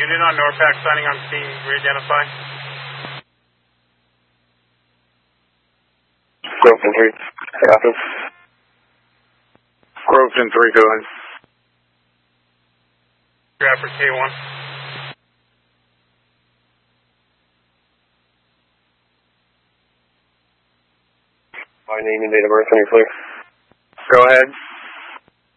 unit on Norpac signing on scene, re-identify. Groveton 3, copy. Groveton 3, go ahead. Traffic K1. My name and date of birth when you're clear. Go ahead.